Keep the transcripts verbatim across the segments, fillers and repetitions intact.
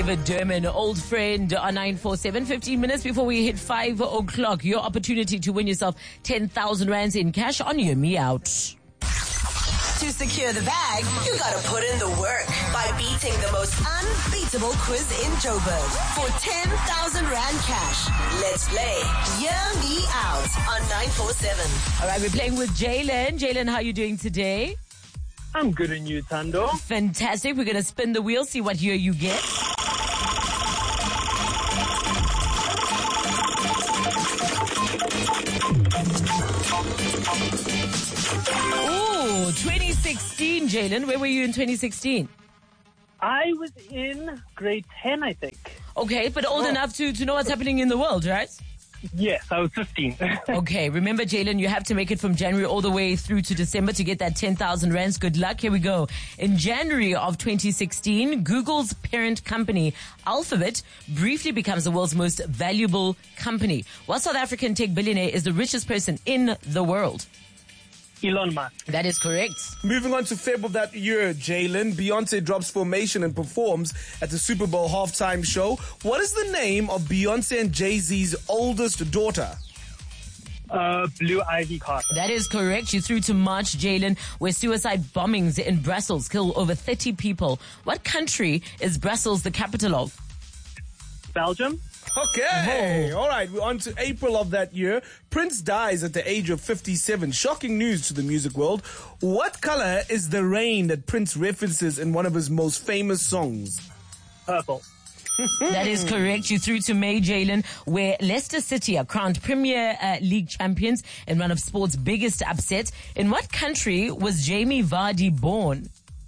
David Derman, old friend on nine four seven. fifteen minutes before we hit five o'clock. Your opportunity to win yourself ten thousand rands in cash on Hear Me Out. To secure the bag, you gotta put in the work by beating the most unbeatable quiz in Joburg for ten thousand rand cash. Let's play Hear Me Out on nine four seven. All right, we're playing with Jalen. Jalen, how are you doing today? I'm good in you, Tando. Fantastic. We're going to spin the wheel, see what year you get. Ooh, twenty sixteen, Jalen. Where were you in twenty sixteen? I was in grade ten, I think. Okay, but old Oh. enough to, to know what's happening in the world, right? Yes, I was fifteen. Okay, remember, Jalen, you have to make it from January all the way through to December to get that ten thousand rands. Good luck. Here we go. In January of twenty sixteen, Google's parent company, Alphabet, briefly becomes the world's most valuable company. What South African tech billionaire is the richest person in the world? Elon Musk. That is correct. Moving on to Feb of that year, Jalen, Beyonce drops Formation and performs at the Super Bowl halftime show. What is the name of Beyonce and Jay-Z's oldest daughter? Uh, Blue Ivy Carter. That is correct. You through to March, Jalen, where suicide bombings in Brussels kill over thirty people. What country is Brussels the capital of? Belgium. Okay. All right. We're on to April of that year. Prince dies at the age of fifty-seven. Shocking news to the music world. What color is the rain that Prince references in one of his most famous songs? Purple. That is correct. You through to May, Jalen, where Leicester City are crowned Premier uh, League champions in one of sport's biggest upsets. In what country was Jamie Vardy born?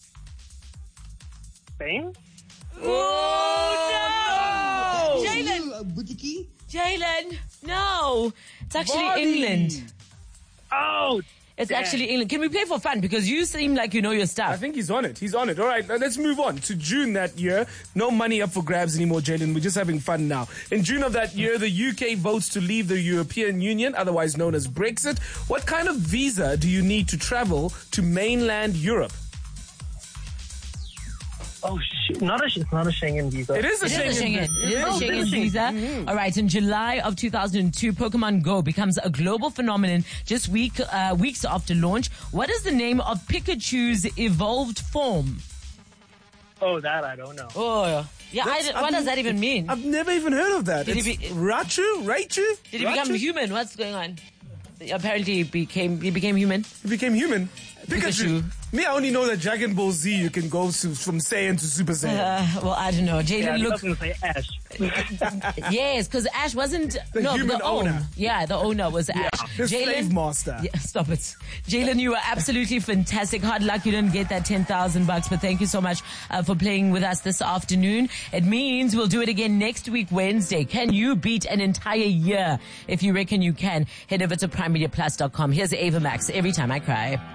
Spain. Oh, no! Jalen! Boutique? Jalen! No! It's actually Vardy. England. Oh, It's damn. actually England. Can we play for fun? Because you seem like you know your I stuff. think he's on it. He's on it. All right, now let's move on to June that year. No money up for grabs anymore, Jalen. We're just having fun now. In June of that year, the U K votes to leave the European Union, otherwise known as Brexit. What kind of visa do you need to travel to mainland Europe? Oh, shit. Not a, it's not a Schengen visa. It is a It is Schengen. a Schengen. It is a Oh, Schengen it is a visa. Mm-hmm. All right. In July of two thousand two, Pokemon Go becomes a global phenomenon just week uh, weeks after launch. What is the name of Pikachu's evolved form? Oh, that I don't know. Oh, yeah. I That's- don't- what I've does n- that even mean? I've never even heard of that. Did he It's be- Raichu? Raichu? Did he become Raichu? human? What's going on? Apparently, he became he became human. He became human. Pikachu. Pikachu. Me, I only know that Dragon Ball Z, you can go to, from Saiyan to Super Saiyan. Uh, well, I don't know. Jalen, Yeah, I look. was going to say Ash. Yes, because Ash wasn't The no human the owner. own. Yeah, the owner was Ash. His slave master. Yeah, stop it, Jalen. You were absolutely fantastic. Hard luck you didn't get that ten thousand bucks, but thank you so much uh, for playing with us this afternoon. It means we'll do it again next week Wednesday. Can you beat an entire year? If you reckon you can, head over to prime media plus dot com. Here's Ava Max. Every time I cry.